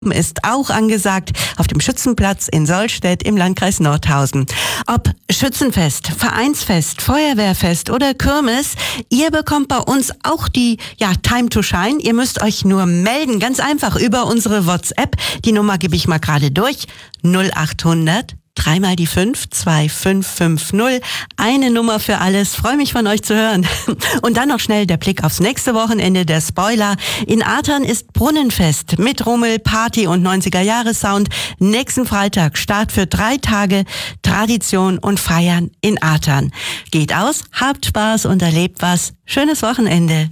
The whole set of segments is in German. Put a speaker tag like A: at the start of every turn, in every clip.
A: ist auch angesagt auf dem Schützenplatz in Sollstedt im Landkreis Nordhausen. Ob Schützenfest, Vereinsfest, Feuerwehrfest oder Kirmes, ihr bekommt bei uns auch die Time to Shine. Ihr müsst euch nur melden, ganz einfach über unsere WhatsApp. Die Nummer gebe ich mal gerade durch. 0800 3 mal die 5, 2550. Eine Nummer für alles. Freue mich von euch zu hören. Und dann noch schnell der Blick aufs nächste Wochenende, der Spoiler. In Athern ist Brunnenfest mit Rummel, Party und 90er-Jahre-Sound. Nächsten Freitag Start für 3 Tage Tradition und Feiern in Athern. Geht aus, habt Spaß und erlebt was. Schönes Wochenende.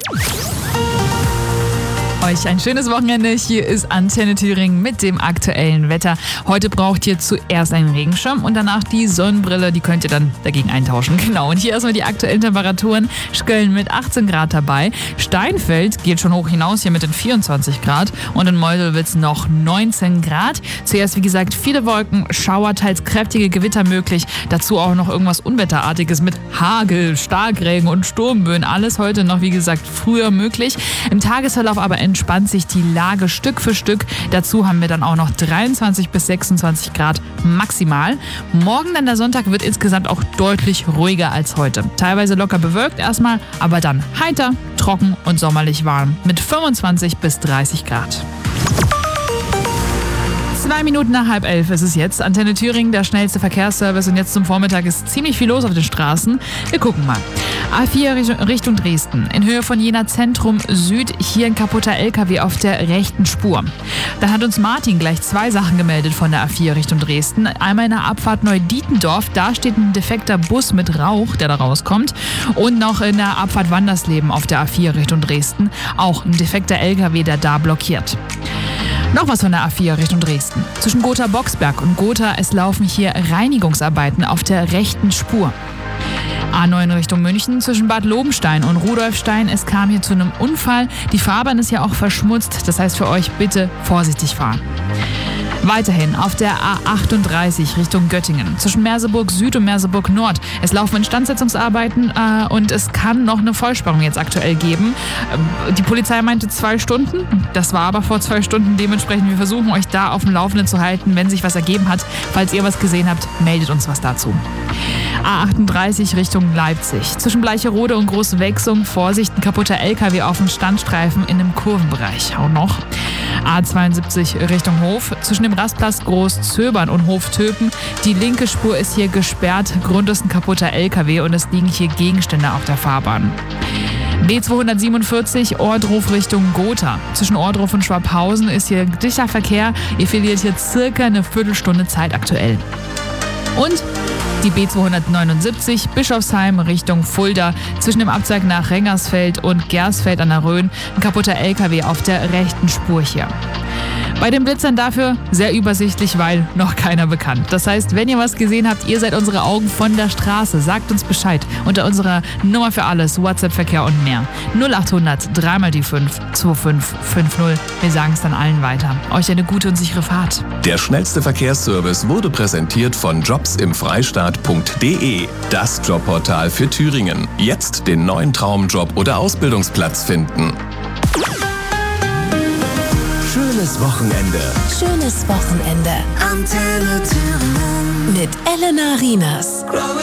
B: Euch ein schönes Wochenende. Hier ist Antenne Thüringen mit dem aktuellen Wetter. Heute braucht ihr zuerst einen Regenschirm und danach die Sonnenbrille. Die könnt ihr dann dagegen eintauschen. Genau. Und hier erstmal die aktuellen Temperaturen. Schköln mit 18 Grad dabei. Steinfeld geht schon hoch hinaus hier mit den 24 Grad. Und in Meuselwitz noch 19 Grad. Zuerst, wie gesagt, viele Wolken, Schauer, teils kräftige Gewitter möglich. Dazu auch noch irgendwas Unwetterartiges mit Hagel, Starkregen und Sturmböen. Alles heute noch, wie gesagt, früher möglich. Im Tagesverlauf aber entspannt sich die Lage Stück für Stück. Dazu haben wir dann auch noch 23 bis 26 Grad maximal. Morgen dann der Sonntag wird insgesamt auch deutlich ruhiger als heute. Teilweise locker bewölkt erstmal, aber dann heiter, trocken und sommerlich warm mit 25 bis 30 Grad. 2 Minuten nach 10:30 ist es jetzt. Antenne Thüringen, der schnellste Verkehrsservice. Und jetzt zum Vormittag ist ziemlich viel los auf den Straßen. Wir gucken mal. A4 Richtung Dresden. In Höhe von Jena Zentrum Süd. Hier ein kaputter LKW auf der rechten Spur. Dann hat uns Martin gleich 2 Sachen gemeldet von der A4 Richtung Dresden. Einmal in der Abfahrt Neudietendorf. Da steht ein defekter Bus mit Rauch, der da rauskommt. Und noch in der Abfahrt Wandersleben auf der A4 Richtung Dresden. Auch ein defekter LKW, der da blockiert. Noch was von der A4 Richtung Dresden. Zwischen Gotha-Boxberg und Gotha, es laufen hier Reinigungsarbeiten auf der rechten Spur. A9 Richtung München zwischen Bad Lobenstein und Rudolfstein. Es kam hier zu einem Unfall. Die Fahrbahn ist ja auch verschmutzt. Das heißt für euch bitte vorsichtig fahren. Weiterhin auf der A38 Richtung Göttingen. Zwischen Merseburg Süd und Merseburg Nord. Es laufen Instandsetzungsarbeiten und es kann noch eine Vollsperrung jetzt aktuell geben. Die Polizei meinte 2 Stunden. Das war aber vor 2 Stunden. Dementsprechend, wir versuchen euch da auf dem Laufenden zu halten, wenn sich was ergeben hat. Falls ihr was gesehen habt, meldet uns was dazu. A38 Richtung Leipzig. Zwischen Bleicherode und Großwechsung. Vorsicht, ein kaputter LKW auf dem Standstreifen in einem Kurvenbereich. Auch noch. A72 Richtung Hof. Zwischen dem Rastplatz Großzöbern und Hoftöpen. Die linke Spur ist hier gesperrt. Grund ist ein kaputter LKW und es liegen hier Gegenstände auf der Fahrbahn. B247 Ohrdruf Richtung Gotha. Zwischen Ohrdruf und Schwabhausen ist hier dichter Verkehr. Ihr verliert hier circa eine Viertelstunde Zeit aktuell. Und die B279 Bischofsheim Richtung Fulda. Zwischen dem Abzweig nach Rengersfeld und Gersfeld an der Rhön. Ein kaputter LKW auf der rechten Spur hier. Bei den Blitzern dafür sehr übersichtlich, weil noch keiner bekannt. Das heißt, wenn ihr was gesehen habt, ihr seid unsere Augen von der Straße. Sagt uns Bescheid unter unserer Nummer für alles, WhatsApp-Verkehr und mehr. 0800 3 mal die 5 2550. Wir sagen es dann allen weiter. Euch eine gute und sichere Fahrt.
C: Der schnellste Verkehrsservice wurde präsentiert von jobsimfreistaat.de. Das Jobportal für Thüringen. Jetzt den neuen Traumjob oder Ausbildungsplatz finden. Schönes Wochenende.
D: Schönes Wochenende.
E: Antenne Thüringen.
D: Mit Elena Rienas.